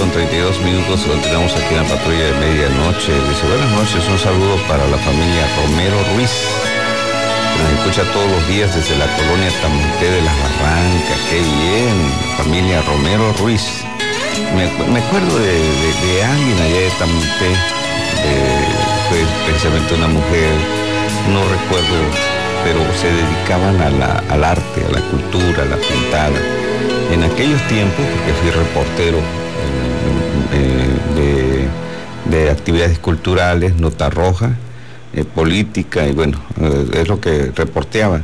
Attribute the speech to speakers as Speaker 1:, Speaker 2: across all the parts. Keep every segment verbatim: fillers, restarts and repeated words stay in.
Speaker 1: con treinta y dos minutos, continuamos aquí en la patrulla de medianoche. Dice, buenas noches, un saludo para la familia Romero Ruiz, que nos escucha todos los días desde la colonia Tamuté de las Barrancas. Qué bien, familia Romero Ruiz. Me, me acuerdo de, de, de alguien allá de Tamuté, de, fue precisamente una mujer, no recuerdo, pero se dedicaban a la, al arte, a la cultura, a la pintada. En aquellos tiempos, porque fui reportero eh, de, de actividades culturales, nota roja, eh, política, y bueno, eh, es lo que reporteaba.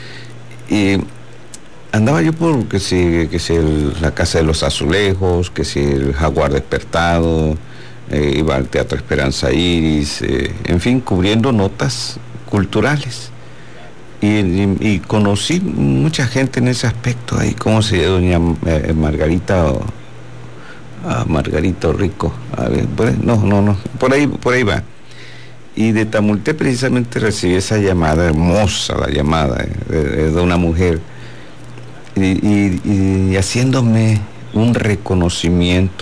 Speaker 1: Y andaba yo por que si, que si el, la Casa de los Azulejos, que si el Jaguar Despertado, eh, iba al Teatro Esperanza Iris, eh, en fin, cubriendo notas culturales. Y, y, y conocí mucha gente en ese aspecto ahí, ¿cómo se llama? Doña eh, Margarita o, ah, Margarita Rico, a ver, por ahí, no, no, no, por ahí, por ahí va. Y de Tamulté precisamente recibí esa llamada, hermosa la llamada, eh, de, de una mujer, y, y, y haciéndome un reconocimiento,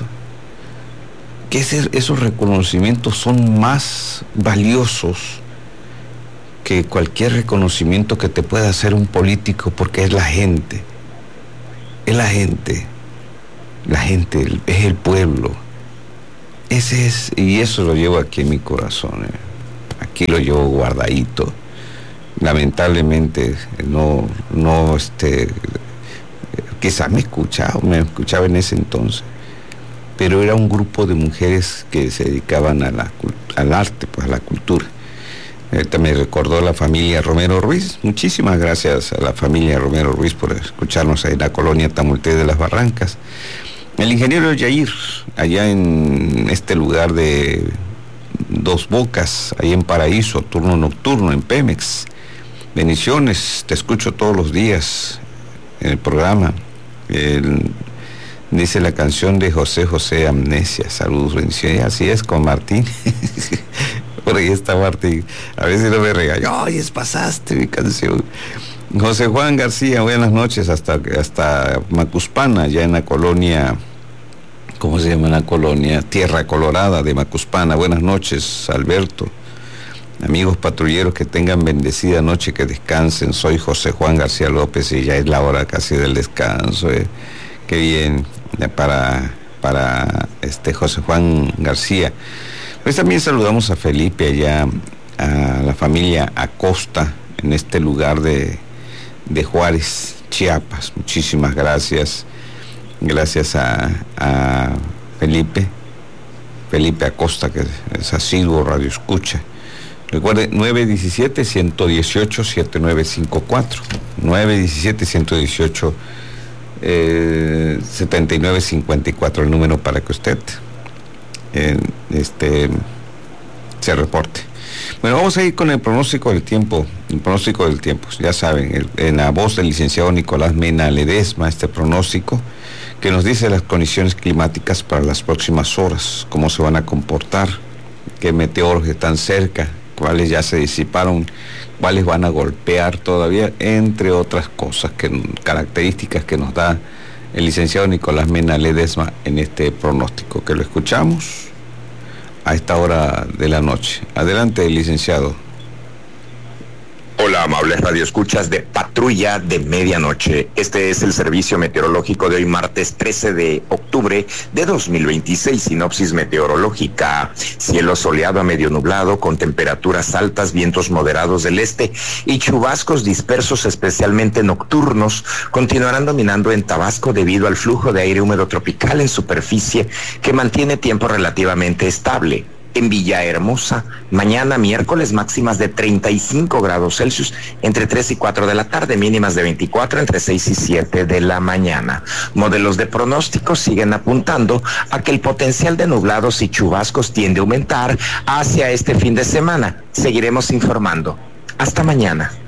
Speaker 1: que ese, esos reconocimientos son más valiosos que cualquier reconocimiento que te pueda hacer un político, porque es la gente, es la gente, la gente, es el pueblo. Ese es, y eso lo llevo aquí en mi corazón, eh. Aquí lo llevo guardadito. Lamentablemente no, no, este, quizás me escuchaba, me escuchaba en ese entonces, pero era un grupo de mujeres que se dedicaban a la, al arte, pues a la cultura. Ahorita me recordó la familia Romero Ruiz. Muchísimas gracias a la familia Romero Ruiz por escucharnos ahí en la colonia Tamulté de las Barrancas. El ingeniero Yair, allá en este lugar de Dos Bocas, ahí en Paraíso, turno nocturno en Pemex. Bendiciones, te escucho todos los días en el programa. El, dice la canción de José José, Amnesia. Saludos, bendiciones. Así es, con Martín. Por ahí está Martín, a ver si no me regañó. Oye, pasaste mi canción. José Juan García, buenas noches, hasta, hasta Macuspana, ya en la colonia, ¿cómo se llama la colonia? Tierra Colorada de Macuspana. Buenas noches, Alberto. Amigos patrulleros, que tengan bendecida noche, que descansen. Soy José Juan García López y ya es la hora casi del descanso. Eh. Qué bien, para, para este José Juan García. Pues también saludamos a Felipe allá, a la familia Acosta, en este lugar de, de Juárez, Chiapas. Muchísimas gracias. Gracias a, a Felipe, Felipe Acosta, que es asiduo radio escucha. Recuerde, nueve uno siete, uno uno ocho, siete nueve cinco cuatro. nueve uno siete, uno uno ocho, siete nueve cinco cuatro, el número para que usted En este se reporte. Bueno, vamos a ir con el pronóstico del tiempo. El pronóstico del tiempo, ya saben, el, en la voz del licenciado Nicolás Mena Ledesma, este pronóstico que nos dice las condiciones climáticas para las próximas horas, cómo se van a comportar, qué meteoros están cerca, cuáles ya se disiparon, cuáles van a golpear todavía, entre otras cosas, que características que nos da el licenciado Nicolás Mena Ledesma en este pronóstico, que lo escuchamos a esta hora de la noche. Adelante, licenciado.
Speaker 2: Hola, amables radioescuchas de Patrulla de Medianoche. Este es el servicio meteorológico de hoy, martes trece de octubre de dos mil veintiséis. Sinopsis meteorológica: cielo soleado a medio nublado, con temperaturas altas, vientos moderados del este y chubascos dispersos, especialmente nocturnos, continuarán dominando en Tabasco debido al flujo de aire húmedo tropical en superficie que mantiene tiempo relativamente estable. En Villahermosa, mañana miércoles, máximas de treinta y cinco grados Celsius entre tres y cuatro de la tarde, mínimas de veinticuatro entre seis y siete de la mañana. Modelos de pronóstico siguen apuntando a que el potencial de nublados y chubascos tiende a aumentar hacia este fin de semana. Seguiremos informando. Hasta mañana.